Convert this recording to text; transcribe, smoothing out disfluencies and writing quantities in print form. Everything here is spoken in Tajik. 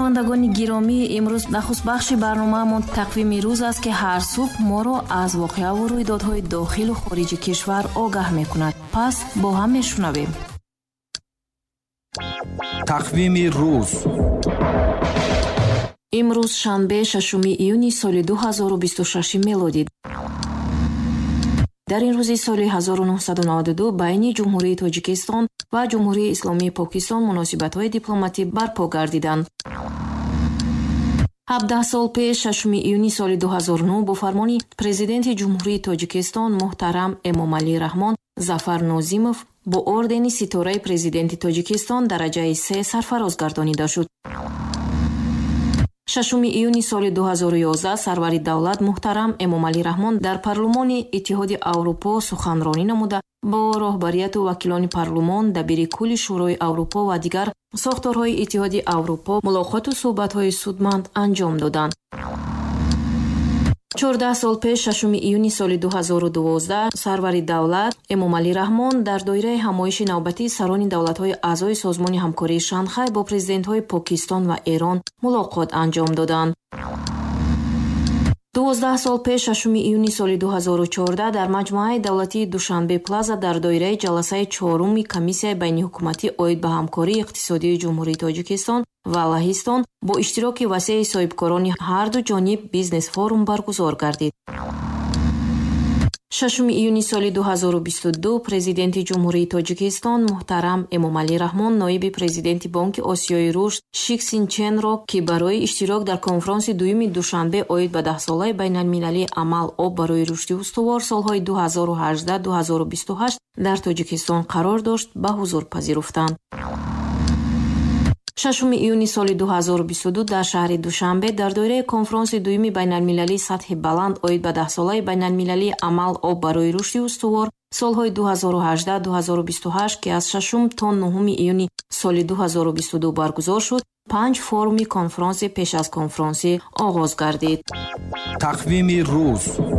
шунавандагони гиромӣ, имрӯз нахустбахши барномаамон тақвими рӯз аст ки ҳар субҳ моро аз воқеаву рӯйдодҳои дохилу хориҷи кишвар огаҳ мекунад. пас бо ҳам мешунавем. тақвими рӯз. имрӯз шанбе 6 июни соли 2026 мелодӣ. дар ин рӯзи соли 1992 байни ҷумҳурии Тоҷикистон ва ҷумҳурии исломии Покистон муносибатҳои дипломатӣ барпо гардиданд. 17 сол пеш 6 июни соли 2009 бо фармони президенти ҷумҳурии Тоҷикистон муҳтарам Эмомалӣ Раҳмон Зафар Нозимов бо ордени ситораи президенти Тоҷикистон дараҷаи 3 сарфароз гардонида шуд. 6 июни соли 2011 сарвари давлат муҳтарам Эмомалӣ Раҳмон дар парлумони Иттиҳоди Аврупо суханронӣ намуда бо роҳбарияту вакилони парлумон, дабири кулли Шӯрои Аврупо ва дигар сохторҳои Иттиҳоди Аврупо мулоқоту суҳбатҳои судманд анҷом доданд. 14 сол пеш 6 июни соли 2012 сарвари давлат Эмомалӣ Раҳмон дар доираи ҳамоиши навбатии сарони давлатҳои аъзои Созмони ҳамкории Шанхай бо президентҳои Покистон ва Эрон мулоқот анҷом доданд. 12 сол пеш 6 июни соли 2014 дар маҷмӯаи давлатии Душанбе Плаза дар доираи ҷаласаи 4-уми комиссияи байниҳукуматӣ оид ба ҳамкории иқтисодии ҷумҳурии Тоҷикистон ва Лаҳистон бо иштироки васеъи соҳибкорони ҳарду ҷониб бизнес форум баргузор гардид. 6 июни соли 2022 президенти ҷумҳурии Тоҷикистон муҳтарам Эмомалӣ Раҳмон ноиби президенти Бонки Осиёи Рушд Шик Синченро ки барои иштирок дар конфронси дуюми Душанбе оид ба 10-солаи байналмилалии амал об барои рушди устувор солҳои 2018-2028 дар Тоҷикистон қарор дошт ба ҳузур пазируфтанд. 6 июни соли 2022 дар шаҳри Душанбе дар доираи конфронси дуюми байналмилалии сатҳи баланд оид ба 10-солаи байналмилалии амал об барои рушди устувор солҳои 2018-2028 ки аз 6 то 9 июни соли 2022 баргузор шуд, 5 форуми конфронси пеш аз конфронсӣ оғоз гардид. тақвими рӯз.